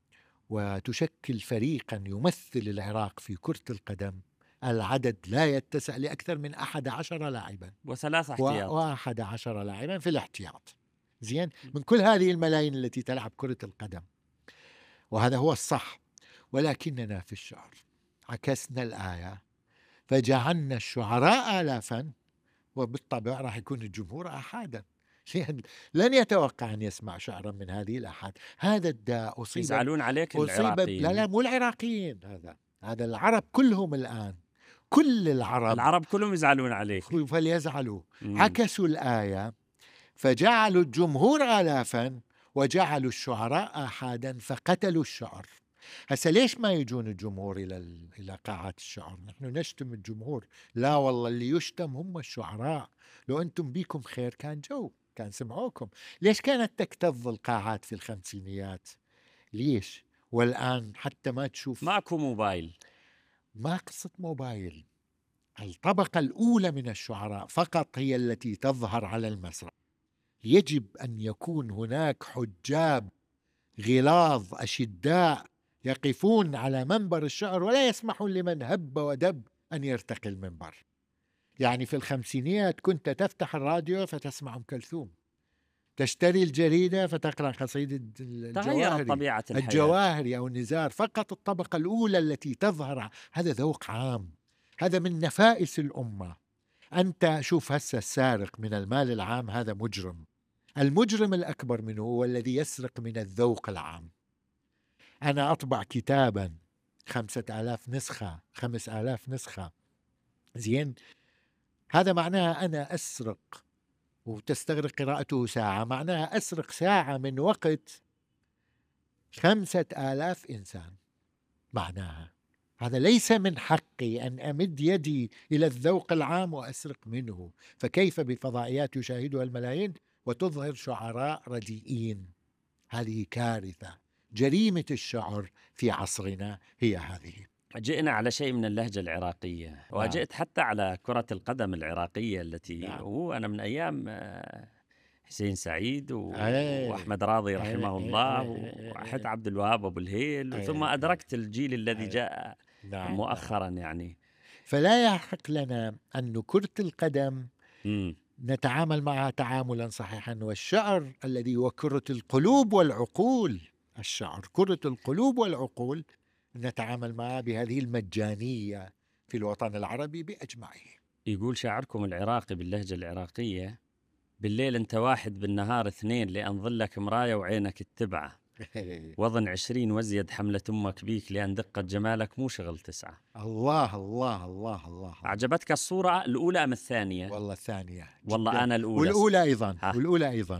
وتشكل فريقا يمثل العراق في كرة القدم، العدد لا يتسع لأكثر من أحد عشر لاعبا وثلاث احتياط وأحد عشر لاعبا في الاحتياط. زين، من كل هذه الملايين التي تلعب كرة القدم، وهذا هو الصح. ولكننا في الشعر عكسنا الآية فجعلنا الشعراء آلافا، وبالطبع راح يكون الجمهور آحادا. لن يتوقع أن يسمع شعرا من هذه الآحاد. هذا الداء أصيب يزعلون عليك أصيب العراقيين. لا لا مو العراقيين، هذا هذا العرب كلهم الآن، كل العرب العرب كلهم يزعلون عليك. فليزعلوا. مم. عكسوا الآية فجعلوا الجمهور آلافا وجعلوا الشعراء آحادا فقتلوا الشعر. هسا ليش ما يجون الجمهور إلى إلى قاعات الشعر؟ نحن نشتم الجمهور؟ لا والله، اللي يشتم هم الشعراء. لو أنتم بيكم خير كان جو، كان سمعوكم. ليش كانت تكتظ القاعات في الخمسينيات؟ ليش؟ والآن حتى ما تشوف. ماكو موبايل. ما قصة موبايل. الطبقة الأولى من الشعراء فقط هي التي تظهر على المسرح. يجب أن يكون هناك حجاب غلاظ أشداء يقفون على منبر الشعر ولا يسمحون لمن هب ودب أن يرتقي المنبر. يعني في الخمسينيات كنت تفتح الراديو فتسمع أم كلثوم، تشتري الجريدة فتقرأ قصيدة تغيرت طبيعة الحياة. الجواهري أو النزار. فقط الطبقة الأولى التي تظهر. هذا ذوق عام، هذا من نفائس الأمة. أنت شوف هسه السارق من المال العام هذا مجرم. المجرم الأكبر منه هو الذي يسرق من الذوق العام. أنا أطبع كتابا خمسة آلاف نسخة، خمس آلاف نسخة، زين، هذا معناها أنا أسرق، وتستغرق قراءته ساعة، معناها أسرق ساعة من وقت خمسة آلاف إنسان. معناها هذا ليس من حقي أن أمد يدي إلى الذوق العام وأسرق منه. فكيف بفضائيات يشاهدها الملايين وتظهر شعراء رديئين؟ هذه كارثة. جريمة الشعر في عصرنا هي هذه. جئنا على شيء من اللهجة العراقية. نعم. وجئت حتى على كرة القدم العراقية التي نعم. هو أنا من أيام حسين سعيد و... أيه. وأحمد راضي رحمه أيه. الله أيه. وحتى عبد الوهاب أبو الهيل. أيه. ثم أدركت الجيل الذي أيه. جاء نعم. مؤخرا. يعني فلا يحق لنا أن كرة القدم م. نتعامل معها تعاملا صحيحا، والشعر الذي هو كرة القلوب والعقول، الشعر كرة القلوب والعقول، نتعامل معها بهذه المجانية في الوطن العربي بأجمعه. يقول شاعركم العراقي باللهجة العراقية: بالليل أنت واحد، بالنهار اثنين، لأن ظلك مراية وعينك التبعة، وظن عشرين وزيد حملة أمك بيك، لأن دقة جمالك مو شغل تسعة. الله الله الله الله. أعجبتك الصورة الأولى أم الثانية؟ والله الثانية. والله جداً. أنا الأولى. والأولى أيضا. ها. والأولى أيضا.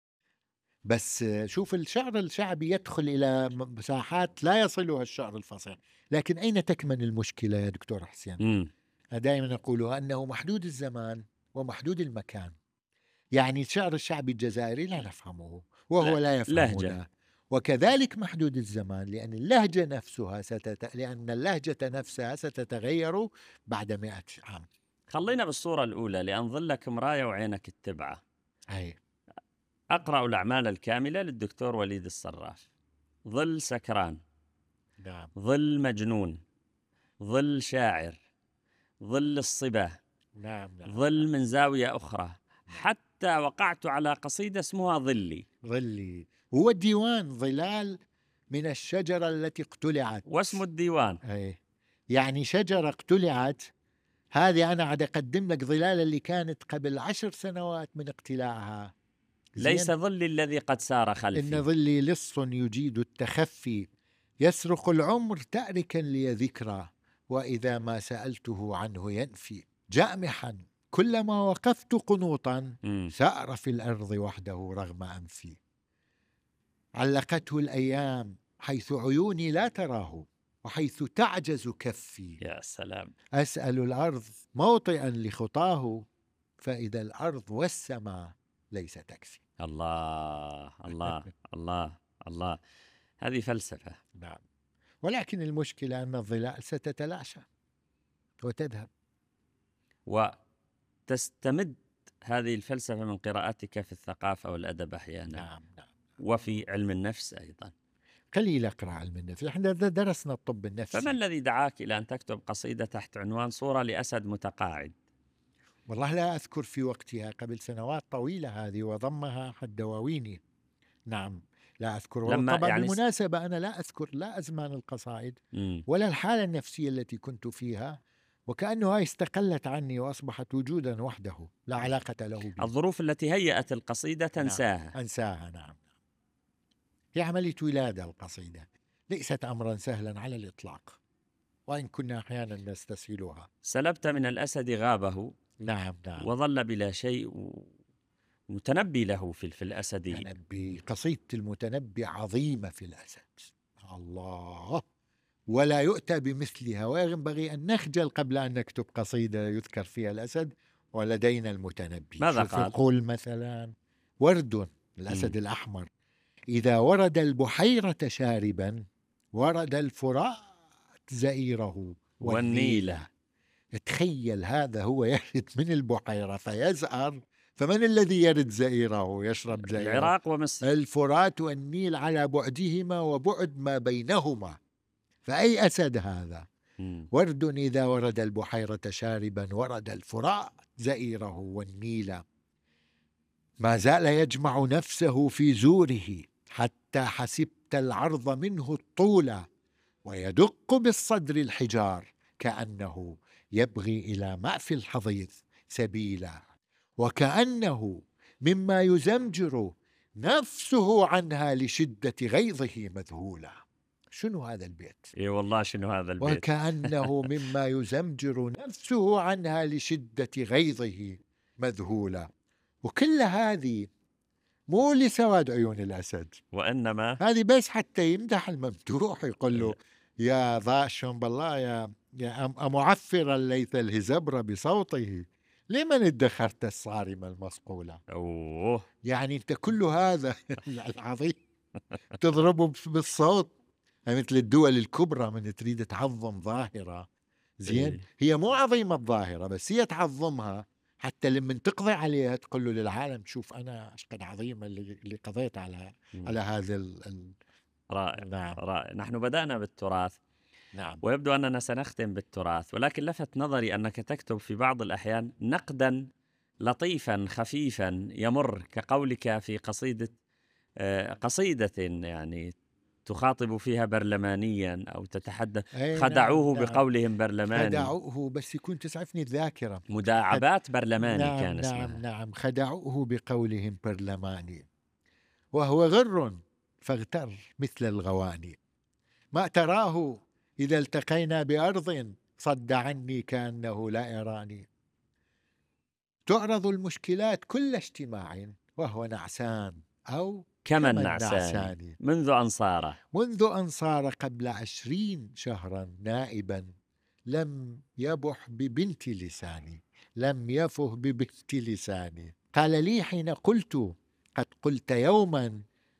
بس شوف الشعر الشعبي يدخل إلى مساحات لا يصلها الشعر الفصيح. لكن أين تكمن المشكلة يا دكتور حسين؟ دائما أقولها أنه محدود الزمان ومحدود المكان. يعني الشعر الشعبي الجزائري لا نفهمه وهو لا, لا يفهمنا، وكذلك محدود الزمان، لأن اللهجة نفسها ستت... لأن اللهجة نفسها ستتغير بعد مئة عام. خلينا بالصورة الأولى: لأن ظلك مراية وعينك التبعة. أي. أقرأ الأعمال الكاملة للدكتور وليد الصراف: ظل سكران، نعم. ظل مجنون، ظل شاعر، ظل الصبا، نعم. نعم. ظل من زاوية أخرى، حتى وقعت على قصيدة اسمها ظلي. ظلي هو الديوان، ظلال من الشجرة التي اقتلعت، واسم الديوان. أي. يعني شجرة اقتلعت، هذه أنا عاد أقدم لك ظلال اللي كانت قبل عشر سنوات من اقتلاعها. ليس ظلي الذي قد سار خلفي، إن ظلي لص يجيد التخفي يسرق العمر تاركا لي ذكرى، وإذا ما سألته عنه ينفي. جامحا كلما وقفت قنوطا، مم. سار في الأرض وحده رغم أنفي. علقته الأيام حيث عيوني لا تراه، وحيث تعجز كفي. يا سلام. أسأل الأرض موطئا لخطاه، فإذا الأرض والسماء ليس تكفي. الله الله الله الله، هذه فلسفة. نعم. ولكن المشكلة أن الظلال ستتلاشى وتذهب. وتستمد هذه الفلسفة من قراءتك في الثقافة والأدب أحيانا. نعم نعم. وفي علم النفس أيضا. قليل أقرأ علم النفس، احنا درسنا الطب النفسي. فما الذي دعاك إلى أن تكتب قصيدة تحت عنوان صورة لأسد متقاعد؟ والله لا أذكر في وقتها، قبل سنوات طويلة هذه، وضمها أحد دواويني. نعم لا أذكر. لما طبعا يعني بالمناسبة أنا لا أذكر لا أزمان القصائد مم. ولا الحالة النفسية التي كنت فيها، وكأنها استقلت عني وأصبحت وجودا وحده لا علاقة له بي. الظروف التي هيأت القصيدة تنساها. نعم. أنساها. نعم. هي عملية ولادة القصيدة، ليست أمرا سهلا على الإطلاق، وإن كنا أحيانا نستسهلها. سلبت من الأسد غابه. نعم نعم. وظل بلا شيء. متنبي له في, في الأسد. متنبي، قصيدة المتنبي عظيمة في الأسد. الله، ولا يؤتى بمثلها، وينبغي أن نخجل قبل أن نكتب قصيدة يذكر فيها الأسد ولدينا المتنبي. ماذا قال؟ يقول مثلا: ورد الأسد م. الأحمر إذا ورد البحيرة شاربا، ورد الفرات زئيره والنيلة. تخيل هذا هو يرد من البحيرة فيزأر، فمن الذي يرد زئيره يشرب زئيره؟ العراق ومصر. الفرات والنيل على بعدهما وبعد ما بينهما، فأي أسد هذا؟ م. ورد إذا ورد البحيرة شاربا، ورد الفرات زئيره والنيل. ما زال يجمع نفسه في زوره، حتى حسبت العرض منه الطول، ويدق بالصدر الحجار، كأنه يبغي إلى مأفي الحضيض سبيلا، وكأنه مما يزمجر نفسه عنها لشدة غيظه مذهولا. شنو هذا البيت؟ اي والله شنو هذا البيت. وكأنه مما يزمجر نفسه عنها لشدة غيظه مذهولا. وكل هذه مو لسواد عيون الأسد، وإنما هذه بس حتى يمدح الممدوح، يقول له: يا ضاشم بالله، يا يا معفر الليث الهزبر بصوته، لمن ادخرت الصارمة المصقولة. أوه. يعني أنت كل هذا العظيم تضربه بالصوت، مثل الدول الكبرى من تريد تعظم ظاهرة زين. إيه. هي مو عظيمة الظاهرة، بس هي تعظمها حتى لما تقضي عليها تقول له للعالم: شوف أنا ايش قد عظيمة اللي, اللي قضيت على م. على هذا ال... ال... رائع. نعم. رائع. نحن بدأنا بالتراث. نعم. ويبدو أننا سنختم بالتراث، ولكن لفت نظري أنك تكتب في بعض الأحيان نقدا لطيفا خفيفا يمر، كقولك في قصيدة قصيدة يعني تخاطب فيها برلمانيا أو تتحدث: خدعوه نعم. بقولهم برلماني. خدعوه، بس يكون تسعفني الذاكرة، مداعبات برلماني. نعم كان اسمها. نعم نعم. خدعوه بقولهم برلماني، وهو غر فاغتر مثل الغواني. ما تراه إذا التقينا بأرض، صد عني كأنه لا يراني. تعرض المشكلات كل اجتماع، وهو نعسان أو كما كما النعسان النعسان. منذ أنصاره منذ أن صار قبل عشرين شهرا نائبا، لم يبح ببنت لساني، لم يفه ببنت لساني. قال لي حين قلت: قد قلت يوما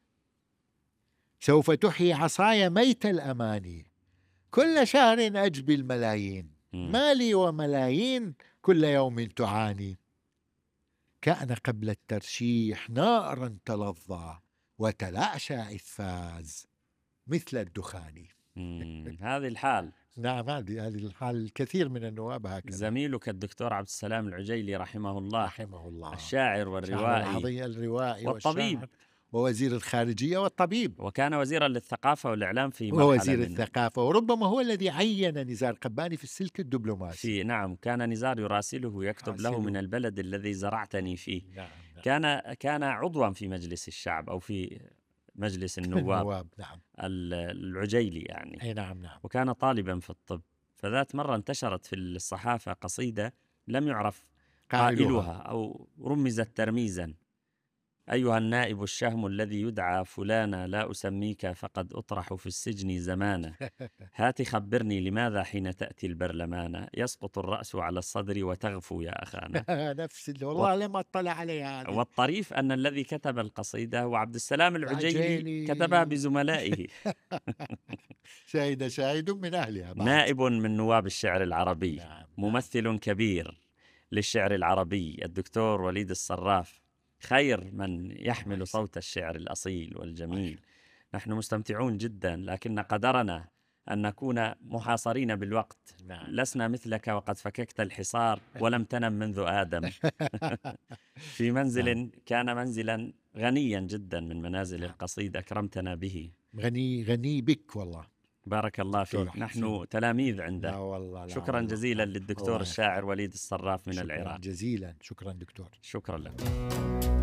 سوف تحيي عصاي ميت الأماني، كل شهر أجبي الملايين، مالي وملايين كل يوم تعاني. كان قبل الترشيح نارا تلظى، وتلاشى إذ فاز مثل الدخان. هذه الحال. نعم، هذه هذه الحال. الكثير من النواب هكذا. زميلك الدكتور عبد السلام العجيلي رحمه الله، رحمه الله، الشاعر والروائي الروائي والطبيب ووزير الخارجية والطبيب، وكان وزيرا للثقافة والإعلام في مرحلة ووزير من الثقافة، وربما هو الذي عين نزار قباني في السلك الدبلوماسي. في نعم، كان نزار يراسله يكتب راسله. له: من البلد الذي زرعتني فيه. نعم نعم. كان كان عضوا في مجلس الشعب أو في مجلس النواب النواب نعم. العجيلي يعني. أي نعم نعم. وكان طالبا في الطب. فذات مرة انتشرت في الصحافة قصيدة لم يعرف قائلها أو رمزت ترميزا: أيها النائب الشهم الذي يدعى فلانا، لا أسميك فقد أطرح في السجن زمانا. هات خبرني لماذا حين تأتي البرلمان يسقط الرأس على الصدر وتغفو يا أخانا. نفس اللي والله لما اطلع عليها هذه. والطريف أن الذي كتب القصيدة هو عبد السلام العجيلي، العجيلي. كتبها بزملائه. شاهد شاهد من أهلها بعد. نائب من نواب الشعر العربي. نعم. ممثل كبير للشعر العربي الدكتور وليد الصراف، خير من يحمل صوت الشعر الأصيل والجميل. نحن مستمتعون جدا، لكن قدرنا أن نكون محاصرين بالوقت. نعم. لسنا مثلك وقد فككت الحصار ولم تنم منذ آدم. في منزل كان منزلا غنيا جدا من منازل القصيدة أكرمتنا به. غني غني بك والله. بارك الله فيك. نحن تلاميذ عنده. لا والله لا شكرا والله. جزيلا للدكتور الشاعر وليد الصراف من شكرا العراق. جزيلا. شكرا دكتور. شكرا لك.